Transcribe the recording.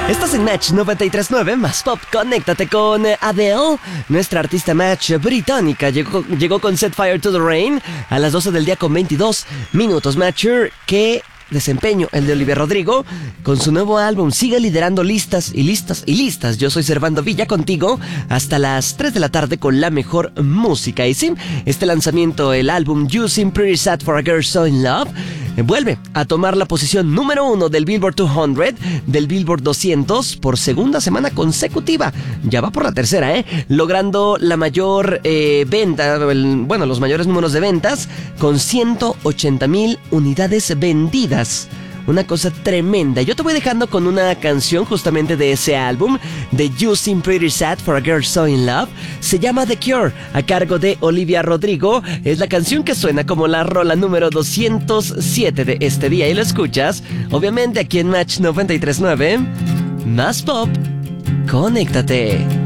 Estás en Match 93.9, más pop, conéctate con Adele. Nuestra artista Match británica llegó con Set Fire to the Rain a las 12 del día con 22 minutos. Matcher, que desempeño el de Olivia Rodrigo con su nuevo álbum sigue liderando listas y listas y listas. Yo soy Servando Villa contigo hasta las 3 de la tarde con la mejor música. Y sí, este lanzamiento, el álbum You Seem Pretty Sad for a Girl So in Love, vuelve a tomar la posición número 1 del Billboard 200, del Billboard 200 por segunda semana consecutiva. Ya va por la tercera, logrando la mayor venta, los mayores números de ventas con 180,000 unidades vendidas. Una cosa tremenda. Yo te voy dejando con una canción justamente de ese álbum, de You Seem Pretty Sad for a Girl So in Love. Se llama The Cure, a cargo de Olivia Rodrigo. Es la canción que suena como la rola número 207 de este día. Y lo escuchas, obviamente, aquí en Match 93.9. Más pop, conéctate.